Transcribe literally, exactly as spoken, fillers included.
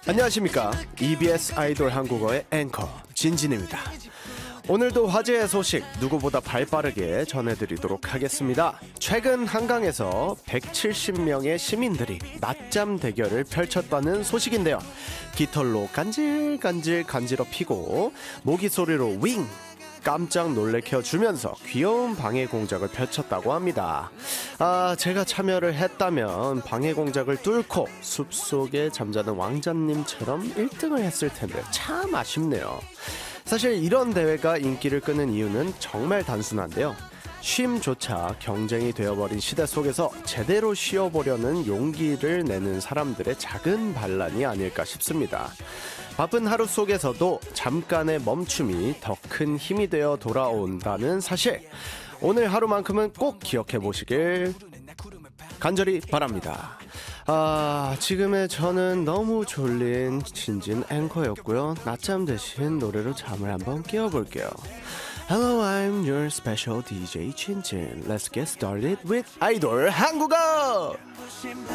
안녕하십니까. 이비에스 아이돌 한국어의 앵커 진진입니다. 오늘도 화제의 소식 누구보다 발빠르게 전해드리도록 하겠습니다. 최근 한강에서 백칠십 명의 시민들이 낮잠 대결을 펼쳤다는 소식인데요. 깃털로 간질간질 간지럽히고 모기 소리로 윙! 깜짝 놀래켜주면서 귀여운 방해 공작을 펼쳤다고 합니다. 아, 제가 참여를 했다면 방해 공작을 뚫고 숲속에 잠자는 왕자님처럼 일 등을 했을 텐데 참 아쉽네요. 사실 이런 대회가 인기를 끄는 이유는 정말 단순한데요. 쉼조차 경쟁이 되어버린 시대 속에서 제대로 쉬어보려는 용기를 내는 사람들의 작은 반란이 아닐까 싶습니다. 바쁜 하루 속에서도 잠깐의 멈춤이 더 큰 힘이 되어 돌아온다는 사실, 오늘 하루만큼은 꼭 기억해 보시길 간절히 바랍니다. 아, 지금의 저는 너무 졸린 진진 앵커였고요. 낮잠 대신 노래로 잠을 한번 깨워볼게요. Hello, I'm your special 디제이 진진. Let's get started with 아이돌 한국어!